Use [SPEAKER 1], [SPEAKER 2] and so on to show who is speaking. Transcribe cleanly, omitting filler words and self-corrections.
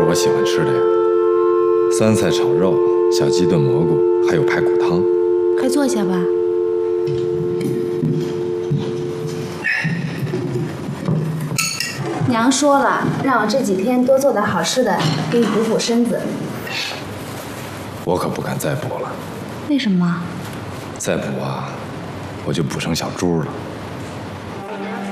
[SPEAKER 1] 我喜欢吃的呀，酸菜炒肉、小鸡炖蘑菇，还有排骨汤。
[SPEAKER 2] 快坐下吧。娘说了，让我这几天多做点好吃的，给你补补身子。
[SPEAKER 1] 我可不敢再补了。
[SPEAKER 2] 为什么？
[SPEAKER 1] 再补啊，我就补成小猪了。